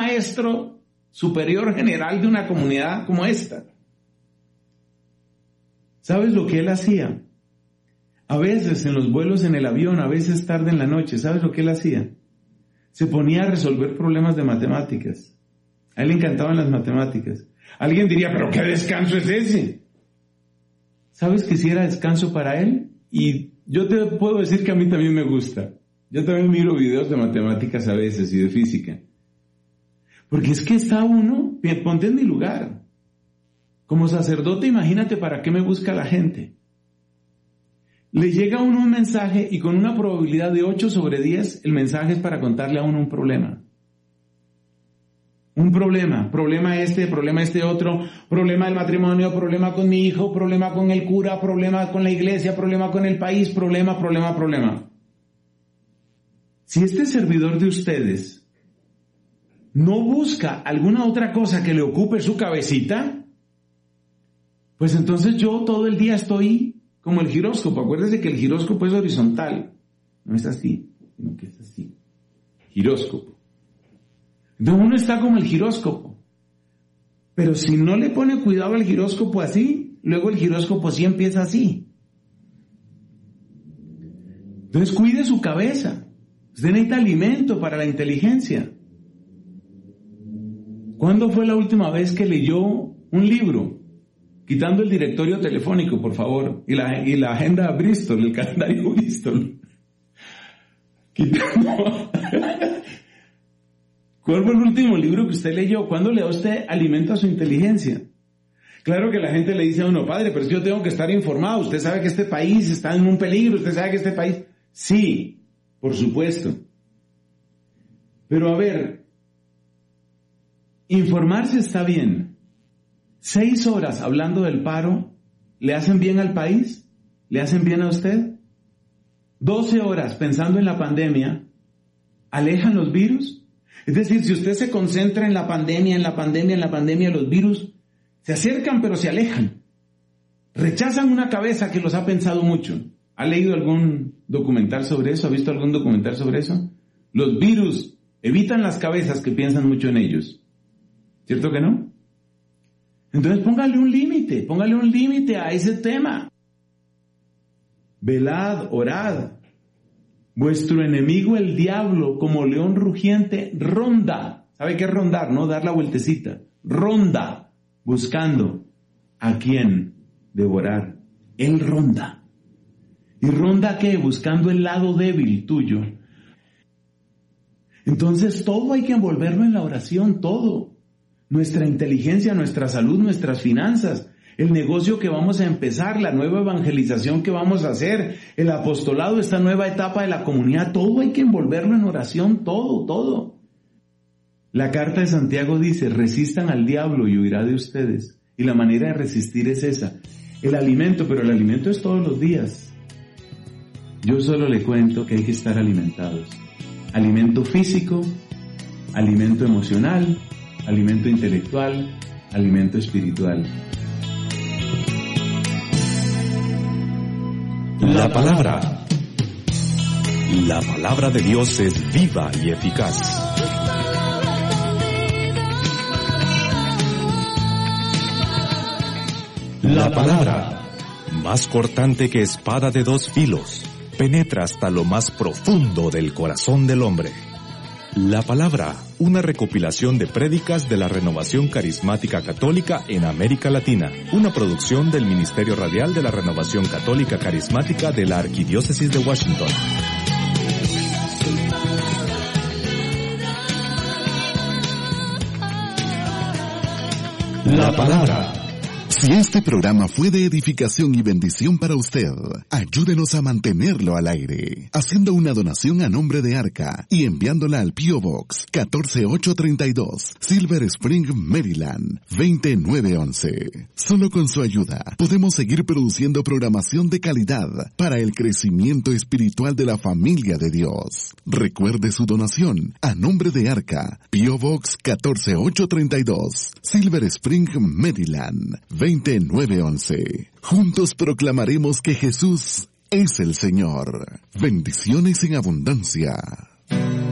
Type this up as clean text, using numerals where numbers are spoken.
maestro superior general de una comunidad como esta. ¿Sabes lo que él hacía? A veces en los vuelos en el avión, a veces tarde en la noche, ¿sabes lo que él hacía? Se ponía a resolver problemas de matemáticas. A él le encantaban las matemáticas. Alguien diría, ¿pero qué descanso es ese? ¿Sabes que si era descanso para él? Y yo te puedo decir que a mí también me gusta. Yo también miro videos de matemáticas a veces y de física. Porque es que está uno, ponte en mi lugar. Como sacerdote, imagínate para qué me busca la gente. Le llega a uno un mensaje y con una probabilidad de 8 sobre 10, el mensaje es para contarle a uno un problema. Un problema este otro, problema del matrimonio, problema con mi hijo, problema con el cura, problema con la iglesia, problema con el país, problema. Si este servidor de ustedes no busca alguna otra cosa que le ocupe su cabecita, pues entonces yo todo el día estoy como el giróscopo. Acuérdese que el giróscopo es horizontal, no es así, sino que es así. Giróscopo. Entonces uno está como el giróscopo. Pero si no le pone cuidado al giróscopo así, luego el giróscopo sí empieza así. Entonces cuide su cabeza. Usted necesita alimento para la inteligencia. ¿Cuándo fue la última vez que leyó un libro? Quitando el directorio telefónico, por favor, y la agenda Bristol, el calendario Bristol. Quitando... ¿Cuál fue el último libro que usted leyó? ¿Cuándo le da usted alimento a su inteligencia? Claro que la gente le dice a uno, padre, pero es que yo tengo que estar informado. Usted sabe que este país está en un peligro. Usted sabe que este país... Sí, por supuesto. Pero a ver, informarse está bien. 6 horas hablando del paro, ¿le hacen bien al país? ¿Le hacen bien a usted? 12 horas pensando en la pandemia, ¿alejan los virus? Es decir, si usted se concentra en la pandemia, los virus se acercan pero se alejan. Rechazan una cabeza que los ha pensado mucho. ¿Ha leído algún documental sobre eso? ¿Ha visto algún documental sobre eso? Los virus evitan las cabezas que piensan mucho en ellos. ¿Cierto que no? Entonces póngale un límite a ese tema. Velad, orad. Vuestro enemigo el diablo, como león rugiente, ronda. ¿Sabe qué es rondar, no? Dar la vueltecita. Ronda, buscando a quién devorar. Él ronda. ¿Y ronda qué? Buscando el lado débil tuyo. Entonces todo hay que envolverlo en la oración, todo. Nuestra inteligencia, nuestra salud, nuestras finanzas, el negocio que vamos a empezar, la nueva evangelización que vamos a hacer, el apostolado, esta nueva etapa de la comunidad, todo hay que envolverlo en oración, todo. La carta de Santiago dice, resistan al diablo y huirá de ustedes. Y la manera de resistir es esa, el alimento, pero el alimento es todos los días. Yo solo le cuento que hay que estar alimentados. Alimento físico, alimento emocional, alimento intelectual, alimento espiritual. La palabra de Dios es viva y eficaz. La palabra, más cortante que espada de 2 filos, penetra hasta lo más profundo del corazón del hombre. La palabra, una recopilación de prédicas de la Renovación Carismática Católica en América Latina, una producción del Ministerio Radial de la Renovación Católica Carismática de la Arquidiócesis de Washington. La palabra. Si este programa fue de edificación y bendición para usted, ayúdenos a mantenerlo al aire, haciendo una donación a nombre de Arca y enviándola al P.O. Box 14832, Silver Spring, Maryland, 20911. Solo con su ayuda podemos seguir produciendo programación de calidad para el crecimiento espiritual de la familia de Dios. Recuerde su donación a nombre de Arca, P.O. Box 14832, Silver Spring, Maryland, 20911. Juntos proclamaremos que Jesús es el Señor. Bendiciones en abundancia.